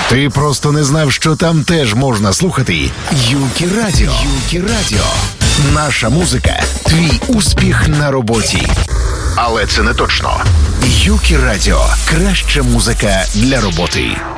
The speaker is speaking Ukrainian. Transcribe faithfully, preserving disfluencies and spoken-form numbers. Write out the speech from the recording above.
Ти просто не знав, що там теж можна слухати Юкі Радіо. Юкі Радіо. Наша музика – твій успіх на роботі. Але це не точно. Юкі Радіо – краща музика для роботи.